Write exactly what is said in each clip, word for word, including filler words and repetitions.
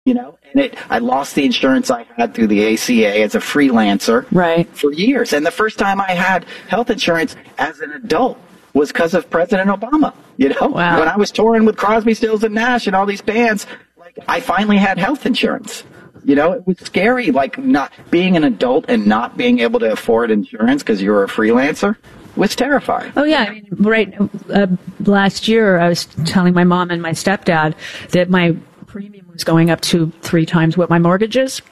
You know, and it, I lost the insurance I had through the A C A as a freelancer right. for years. And the first time I had health insurance as an adult was because of President Obama. You know, wow. when I was touring with Crosby, Stills and Nash and all these bands, like I finally had health insurance. You know, it was scary, like not being an adult and not being able to afford insurance because you were a freelancer. Was terrifying. Oh, yeah. I mean, right. Uh, last year, I was telling my mom and my stepdad that my premium was going up to three times what my mortgage is.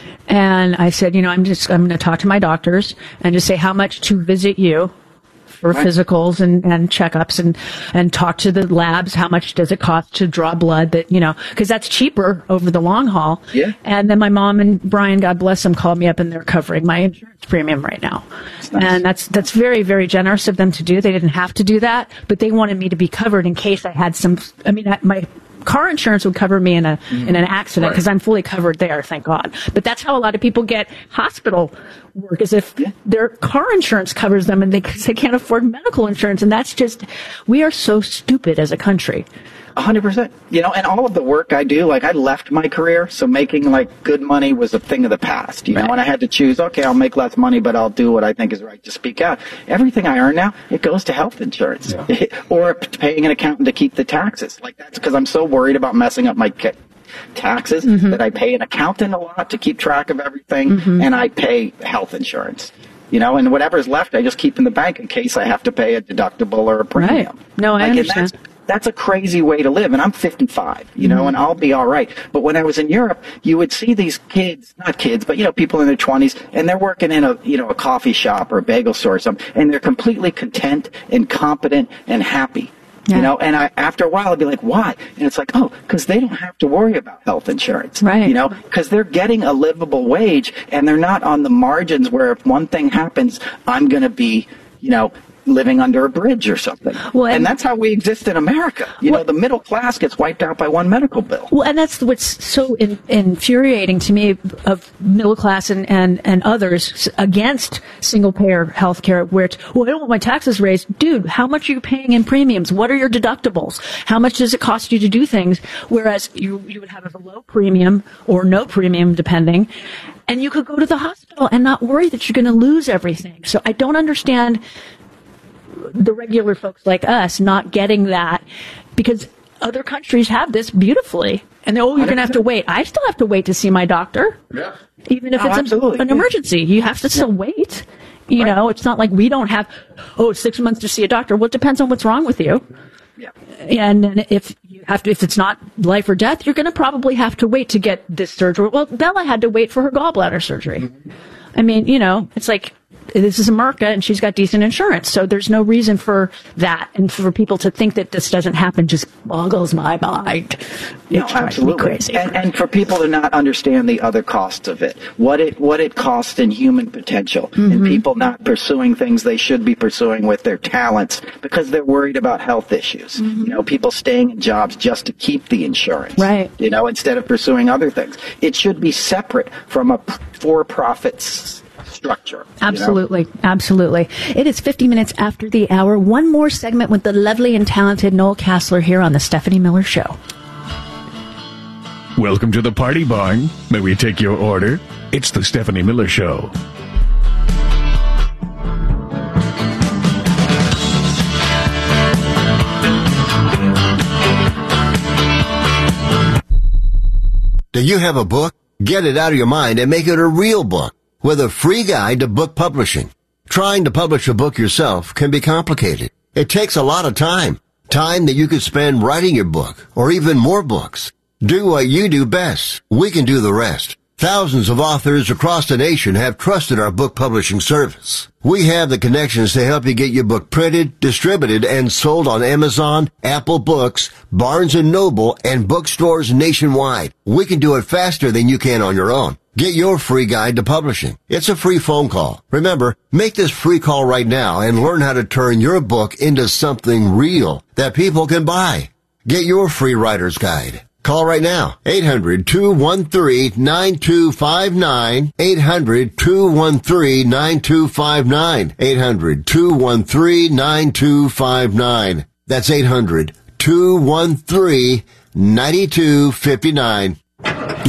And I said, you know, I'm just, I'm going to talk to my doctors and just say how much to visit you for right. physicals and, and checkups and, and talk to the labs. How much does it cost to draw blood that, you know, because that's cheaper over the long haul. Yeah. And then my mom and Brian, God bless them, called me up and they're covering my insurance premium right now. That's nice. And that's, that's very, very generous of them to do. They didn't have to do that, but they wanted me to be covered in case I had some, I mean, I, my, car insurance would cover me in a mm-hmm. in an accident because right. I'm fully covered there, thank God. But that's how a lot of people get hospital work, is if yeah. their car insurance covers them and they, they can't afford medical insurance. And that's just, we are so stupid as a country. A hundred percent. You know, and all of the work I do, like I left my career, so making like good money was a thing of the past, you right. know, and I had to choose, okay, I'll make less money, but I'll do what I think is right to speak out. Everything I earn now, it goes to health insurance yeah. or paying an accountant to keep the taxes. Like that's because I'm so worried about messing up my taxes mm-hmm. that I pay an accountant a lot to keep track of everything, mm-hmm. and I pay health insurance. You know, and whatever's left, I just keep in the bank in case I have to pay a deductible or a premium. Right. No, I like, understand. That's a crazy way to live, and I'm fifty-five, you know, mm-hmm. and I'll be all right. But when I was in Europe, you would see these kids, not kids, but, you know, people in their twenties, and they're working in a, you know, a coffee shop or a bagel store or something, and they're completely content and competent and happy. Yeah. You know, and I, after a while, I'd be like, why? And it's like, oh, because they don't have to worry about health insurance. Right. You know, because they're getting a livable wage, and they're not on the margins where if one thing happens, I'm going to be, you know, living under a bridge or something. Well, and, and that's how we exist in America. You well, know, the middle class gets wiped out by one medical bill. Well, and that's what's so in, infuriating to me of middle class and, and, and others against single-payer health care, where it's, well, I don't want my taxes raised. Dude, how much are you paying in premiums? What are your deductibles? How much does it cost you to do things? Whereas you, you would have a low premium or no premium, depending, and you could go to the hospital and not worry that you're going to lose everything. So I don't understand the regular folks like us not getting that, because other countries have this beautifully, and they're, oh, you're going to have to wait. I still have to wait to see my doctor, yeah. even if oh, it's an, an emergency. You have to still wait. You right. know, it's not like we don't have, oh, six months to see a doctor. Well, it depends on what's wrong with you. Yeah. And, and if you have to, if it's not life or death, you're going to probably have to wait to get this surgery. Well, Bella had to wait for her gallbladder surgery. Mm-hmm. I mean, you know, it's like, this is America, and she's got decent insurance. So there's no reason for that. And for people to think that this doesn't happen just boggles my mind. It no, absolutely. Crazy. And, and for people to not understand the other costs of it, what it what it costs in human potential, mm-hmm. and people not pursuing things they should be pursuing with their talents because they're worried about health issues. Mm-hmm. You know, people staying in jobs just to keep the insurance. Right. You know, instead of pursuing other things. It should be separate from a for-profit structure. Absolutely. You know? Absolutely. It is fifty minutes after the hour. One more segment with the lovely and talented Noel Casler here on the Stephanie Miller Show. Welcome to the Party Barn. May we take your order? It's the Stephanie Miller Show. Do you have a book? Get it out of your mind and make it a real book with a free guide to book publishing. Trying to publish a book yourself can be complicated. It takes a lot of time. Time that you could spend writing your book or even more books. Do what you do best. We can do the rest. Thousands of authors across the nation have trusted our book publishing service. We have the connections to help you get your book printed, distributed, and sold on Amazon, Apple Books, Barnes and Noble, and bookstores nationwide. We can do it faster than you can on your own. Get your free guide to publishing. It's a free phone call. Remember, make this free call right now and learn how to turn your book into something real that people can buy. Get your free writer's guide. Call right now, eight hundred, two one three, nine two five nine, eight hundred, two one three, nine two five nine, eight hundred, two one three, nine two five nine. That's eight hundred, two one three, nine two five nine.